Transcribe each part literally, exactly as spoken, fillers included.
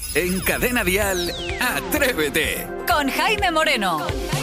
En Cadena Dial, Atrévete. Con Jaime Moreno.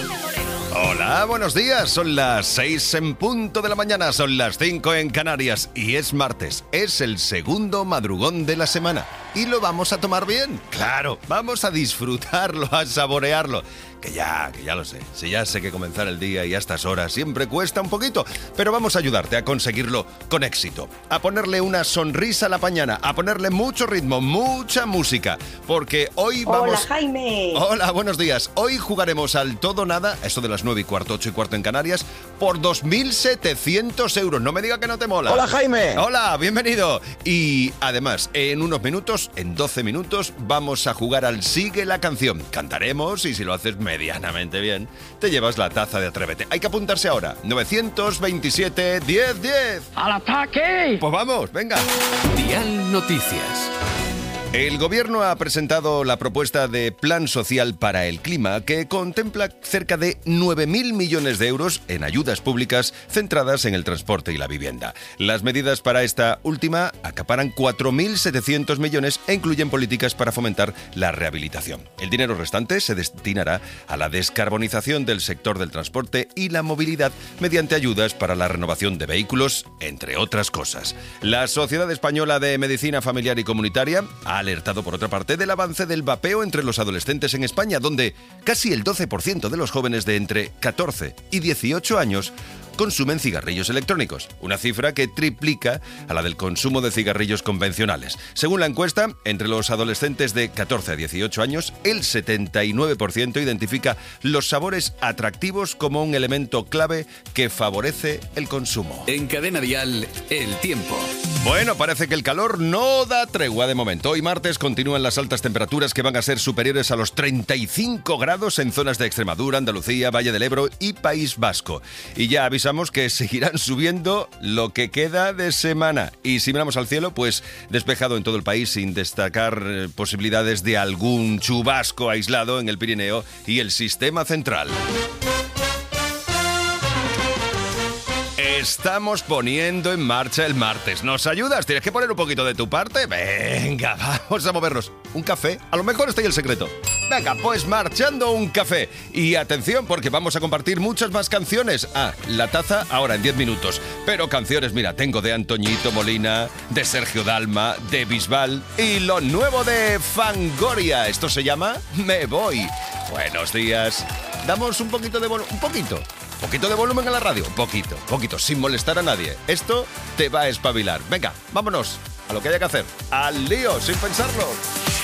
Hola, buenos días. Son las seis en punto de la mañana, son las cinco en Canarias y es martes. Es el segundo madrugón de la semana y lo vamos a tomar bien. Claro, vamos a disfrutarlo, a saborearlo. Que ya, que ya lo sé. Si ya sé que comenzar el día y a estas horas siempre cuesta un poquito, pero vamos a ayudarte a conseguirlo con éxito. A ponerle una sonrisa a la mañana, a ponerle mucho ritmo, mucha música, porque hoy vamos... Hola, Jaime. Hola, buenos días. Hoy jugaremos al todo o nada, esto de las nueve y cuarto, ocho y cuarto en Canarias, por dos mil setecientos euros. No me diga que no te mola. Hola, Jaime. Hola, bienvenido. Y además, en unos minutos, en doce minutos, vamos a jugar al Sigue la Canción. Cantaremos y si lo haces medianamente bien, te llevas la taza de Atrévete. Hay que apuntarse ahora. nueve veintisiete, diez, diez. ¡Al ataque! Pues vamos, venga. Dial Noticias. El gobierno ha presentado la propuesta de Plan Social para el Clima que contempla cerca de nueve mil millones de euros en ayudas públicas centradas en el transporte y la vivienda. Las medidas para esta última acaparan cuatro mil setecientos millones e incluyen políticas para fomentar la rehabilitación. El dinero restante se destinará a la descarbonización del sector del transporte y la movilidad mediante ayudas para la renovación de vehículos, entre otras cosas. La Sociedad Española de Medicina Familiar y Comunitaria ha alertado, por otra parte, del avance del vapeo entre los adolescentes en España, donde casi el doce por ciento de los jóvenes de entre catorce y dieciocho años consumen cigarrillos electrónicos, una cifra que triplica a la del consumo de cigarrillos convencionales. Según la encuesta, entre los adolescentes de catorce a dieciocho años, el setenta y nueve por ciento identifica los sabores atractivos como un elemento clave que favorece el consumo. En Cadena Dial, el tiempo. Bueno, parece que el calor no da tregua de momento. Hoy martes continúan las altas temperaturas que van a ser superiores a los treinta y cinco grados en zonas de Extremadura, Andalucía, Valle del Ebro y País Vasco. Y ya avisamos que seguirán subiendo lo que queda de semana. Y si miramos al cielo, pues despejado en todo el país sin destacar eh, posibilidades de algún chubasco aislado en el Pirineo y el sistema central. Estamos poniendo en marcha el martes. ¿Nos ayudas? ¿Tienes que poner un poquito de tu parte? Venga, vamos a movernos. ¿Un café? A lo mejor está ahí el secreto. Venga, pues marchando un café. Y atención, porque vamos a compartir muchas más canciones. Ah, la taza ahora en diez minutos. Pero canciones, mira, tengo de Antoñito Molina, de Sergio Dalma, de Bisbal y lo nuevo de Fangoria. Esto se llama Me Voy. Buenos días. Damos un poquito de volumen. Un poquito. Poquito de volumen a la radio, poquito, poquito, sin molestar a nadie. Esto te va a espabilar. Venga, vámonos a lo que haya que hacer. Al lío, sin pensarlo.